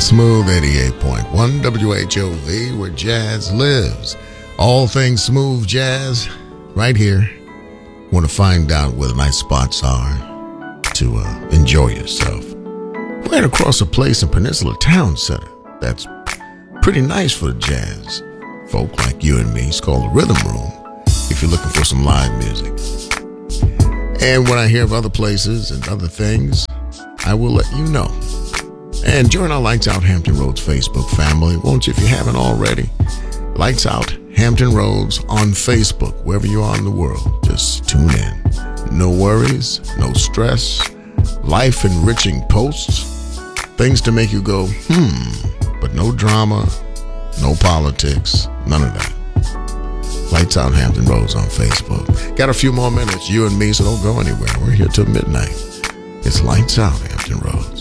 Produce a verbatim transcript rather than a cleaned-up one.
Smooth eighty-eight point one W H O V, where jazz lives. All things smooth jazz, right here. Want to find out where the nice spots are to uh, enjoy yourself. We're heading across a place in Peninsula Town Center that's pretty nice for the jazz folk like you and me. It's called the Rhythm Room, if you're looking for some live music. And when I hear of other places and other things, I will let you know. And join our Lights Out Hampton Roads Facebook family, won't you, if you haven't already? Lights Out Hampton Roads on Facebook, wherever you are in the world. Just tune in. No worries, no stress, life-enriching posts, things to make you go, hmm, but no drama, no politics, none of that. Lights Out Hampton Roads on Facebook. Got a few more minutes, you and me, so don't go anywhere. We're here till midnight. It's Lights Out Hampton Roads.